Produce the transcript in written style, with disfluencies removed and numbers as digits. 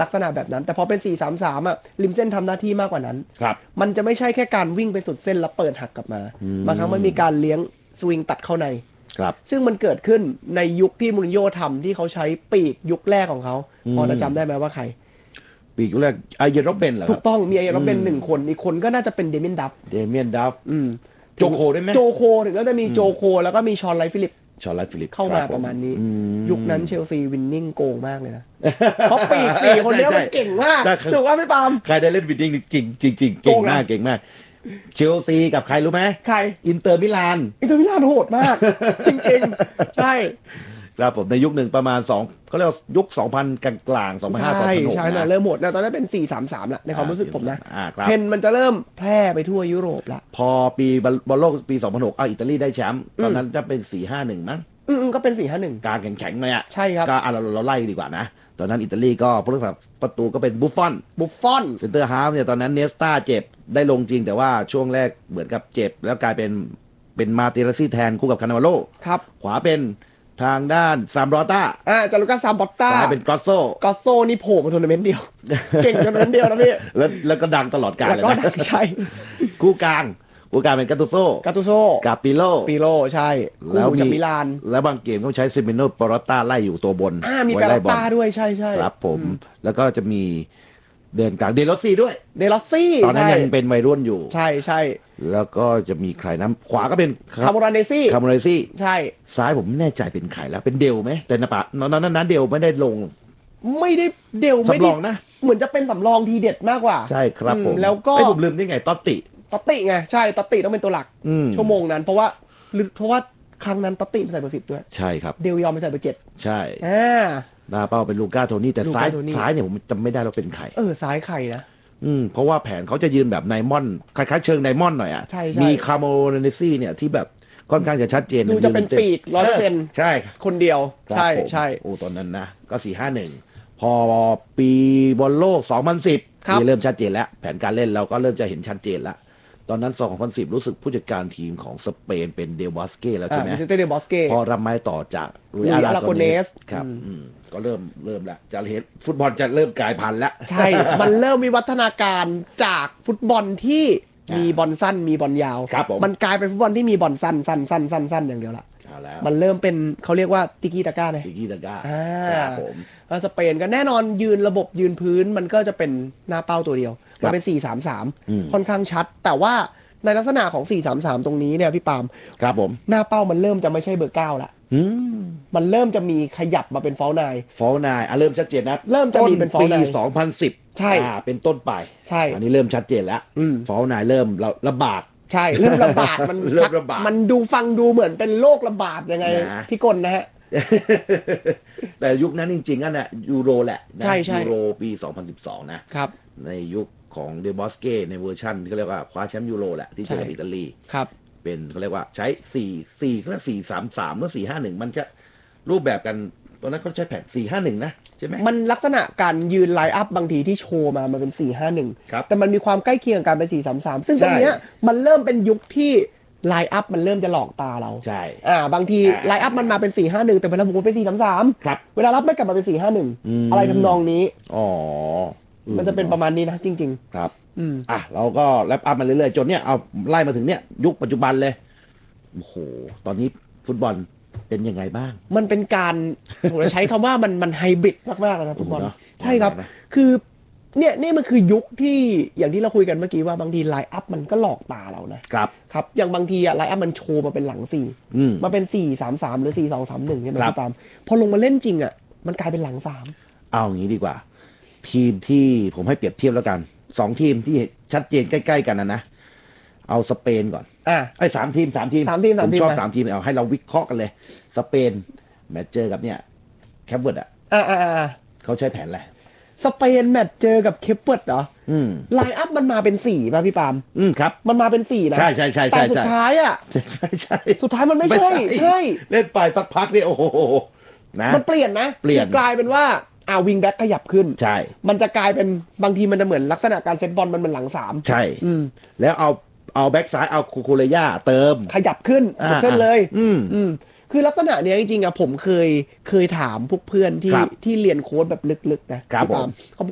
ลักษณะแบบนั้นแต่พอเป็น4-3-3อ่ะริมเส้นทำหน้าที่มากกว่านั้นมันจะไม่ใช่แค่การวิ่งไปสุดเส้นแล้วเปิดหักกลับมาบางครั้งมันมีการเลี้ยงสวิงตัดเข้าในซึ่งมันเกิดขึ้นในยุคที่มูรินโญ่ทำที่เขาใช้ปีกยุคแรกของเขาพอจะจำได้ไหมว่าใครปีกยุคแรกไอเยนโรเบนเหรอถูกต้องมีไอเยนโรเบน1คนอีกคนก็น่าจะเป็นเดเมียนดัฟโจโคได้ไหมโจโคถึงก็จะมีโจโคแล้วก็มีชอนไลท์ฟิลิปเข้ามาประมาณนี้ยุคนั้นเชลซีวินนิ่งโกงมากเลยนะเพราะปีก4คนนี้มันเก่งมากถูกว่าไม่ปามใครได้เล่นวินนิ่งจริงเก่งมากเชลซีกับใครรู้ไหมใครอินเตอร์มิลานโหดมากจริงๆใช่ครับผมในยุคหนึ่งประมาณ2เขาเรียกว่ายุค2000กลางๆ2005-2006 ใช่นะเริ่มหมดนะตอนนั้นเป็น4-3-3ละในความรู้สึกผมนะเทรนมันจะเริ่มแพร่ไปทั่วยุโรปละพอปีบอลโลกปี2006อิตาลีได้แชมป์ตอนนั้นจะเป็น4-5-1มั้งก็เป็น4-5-1 การแข่งๆเลยอ่ะใช่ครับก็เราไล่ดีกว่านะตอนนั้นอิตาลีก็ผู้รักษาประตูก็เป็นบุฟฟอนเซนเตอร์ฮาล์ฟเนี่ยตอนนั้นเนสตาเจ็บได้ลงจริงแต่ว่าช่วงแรกเหมือนกับเจ็บแล้วกลายเป็นมาเตราซี่แทนคู่กับคานาวาโลครับขวาเป็นทางด้านซามบรอต้าจารุก้าซามบรอต้าซ้ายเป็นกอสโซนี่โผล่มาทัวร์นาเมนต์เดียวเก่งทัวร์นาเมนต์เดียวนะพี่แล้วก็ดังตลอดกาลเลยนะใช่คู่กลางเป็นกาตูโซกับปิโลใช่แล้วจากมิลานแล้วบางเกมก็ใช้เซมิโนปอรต้าไล่อยู่ตัวบนมีปอรต้าด้วยใช่ครับผมแล้วก็จะมีเดินกลางเดลอซี่ด้วยตอนนั้นยังเป็นวัยรุ่นอยู่ใช่แล้วก็จะมีใครนะขวาก็เป็นคาโมราเนซี่ใช่ซ้ายผมไม่แน่ใจเป็นใครแล้วเป็นเดลไหมแต่นั้นเดลไม่ได้ลงเดลไม่ได้นะเหมือนจะเป็นสำรองทีเด็ดมากกว่าใช่ครับผมแล้วก็ผมลืมได้ไงตอตติไงใช่ตอตติต้องเป็นตัวหลักชั่วโมงนั้นเพราะว่าครั้งนั้นตอตติใส่เบอร์10ด้วยใช่ครับเดลยอมไปใส่เบอร์7 ใช่หน้าเป้าเป็นลูก้าโทนี่แต่ซ้ายเนี่ยผมจำไม่ได้ว่าเป็นใครซ้ายใครนะเพราะว่าแผนเขาจะยืนแบบไนมอนคล้ายๆเชิงไนมอนหน่อยอ่ะมีคาโมเนซี่เนี่ยที่แบบค่อนข้างจะชัดเจนดูจะเป็นปีก 100% ใช่คนเดียวใช่โอ้ตอนนั้นนะก็4-5-1พอปีบอลโลก2010เริ่มชัดเจนแล้วแผนการเล่นเราก็เริ่มจะเห็นชัดเจนแล้วตอนนั้น2010รู้สึกผู้จัดการทีมของสเปนเป็นเดลบอสเก้แล้วใช่ไหมเดลบอสเก้พอรับไม้ต่อจากลุยอาราโกเนสครับก็เริ่มแล้วจะเห็นฟุตบอลจะเริ่มกลายพันธุ์แล้วใช่มันเริ่มมีวัฒนาการจากฟุตบอลที่มีบอลสั้นมีบอลยาวมันกลายเป็นฟุตบอลที่มีบอลสั้นอย่างเดียวละมันเริ่มเป็นเขาเรียกว่าติกิตาก้าไงติกิตาก้าครับผมแล้วสเปนก็แน่นอนระบบยืนพื้นมันก็จะเป็นหน้าเป้าตัวเดียวมันเป็น4-3-3ค่อนข้างชัดแต่ว่าในลักษณะของ4-3-3ตรงนี้เนี่ยพี่ปาล์มครับผมหน้าเป้ามันเริ่มจะไม่ใช่เบอร์9ละมันเริ่มจะมีขยับมาเป็นฟอลไนเริ่มชัดเจนนะเริ่มจะมีเป็นฟอลไนปี2010 ใช่เป็นต้นไปใช่อันนี้เริ่มชัดเจนแล้วฟอลไนเริ่มระบาดใช่เริ่มระบาดมันดูฟังดูเหมือนเป็นโรคระบาดยังไงพี่กลนะฮะแต่ยุคนั้นจริงๆนั่นแหละยูโรแหละใช่ยูโรปี2012นะครับในยุคของเดบอสเก้ในเวอร์ชันที่เขาเรียกว่าคว้าแชมป์ยูโรแหละที่เจอกับอิตาลีครับเป็นเขาเรียกว่าใช้4เขาเรียก4-3-3หรือ4-5-1มันจะรูปแบบกันตอนนั้นเขาใช้แผน4-5-1นะใช่ไหมมันลักษณะการยืนไลน์อัพบางทีที่โชว์มามันเป็น4-5-1แต่มันมีความใกล้เคียงกันเป็น4-3-3ซึ่งตรงเนี้ยมันเริ่มเป็นยุคที่ไลน์อัพมันเริ่มจะหลอกตาเราใช่บางทีไลน์อัพมันมาเป็น4-5-1แต่เวลาบุกเป็น4-3-3 ครับเวลารับไม่กลับมาเป็น4-5-1อะไรทำนองนี้มันจะเป็นประมาณนี้นะจริงๆครับเราก็แลปอัพมาเรื่อยๆจนเนี้ยเอาไล่มาถึงเนี้ยยุคปัจจุบันเลยโอ้โหตอนนี้ฟุตบอลเป็นยังไงบ้างมันเป็นการผมจะใช้คำว่ามันไฮบริดมากๆนะฟุตบอลใช่ครับคือนี่มันคือยุคที่อย่างที่เราคุยกันเมื่อกี้ว่าบางทีไลน์อัพมันก็หลอกตาเรานะครับอย่างบางทีไลน์อัพมันโชว์มาเป็นหลัง4มาเป็น4-3-3หรือ4-2-3-1ใช่ไหมพี่ปามพอลงมาเล่นจริงมันกลายเป็นหลัง3 เอาอย่างนี้ดีกว่าทีมที่ผมให้เปรียบเทียบแล้วกัน2ทีมที่ชัดเจนใกล้ๆกันนะเอาสเปนก่อน3 ทีมผมชอบ3 ทีมเอาให้เราวิเคราะห์กันเลยสเปนแมตช์เจอกับเนี่ยแคปเวิร์ดเขาใช้แผนอะไรสเปนแมตช์เจอกับเคปเวิร์ดเหรอไลน์อัพมันมาเป็น4ป่ะพี่ปามครับมันมาเป็น4นะใช่แต่สุดท้ายใช่สุดท้ายมันไม่ใช่เล่นไปสักพักนี่โอ้โหนะมันเปลี่ยนกลายเป็นว่าวิงแบ็กขยับขึ้นใช่มันจะกลายเป็นบางทีมันจะเหมือนลักษณะการเซตบอลมันเหมือนหลัง3 ใช่แล้วเอาแบ็กซ้ายเอาคูเลย่าเติมขยับขึ้นเส้นเลยคือลักษณะเนี้ยจริงๆผมเคยถามพวกเพื่อนที่เรียนโค้ดแบบลึกๆนะครับผม